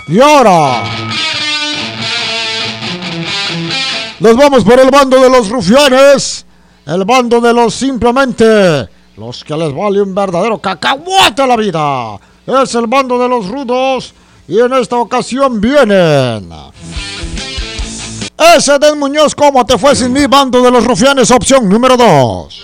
Y ahora nos vamos por el bando de los rufianes, el bando de los simplemente, los que les vale un verdadero cacahuate a la vida. Es el bando de los rudos y en esta ocasión vienen ese del Muñoz, ¿cómo te fue sin mí? Bando de los rufianes, opción número 2.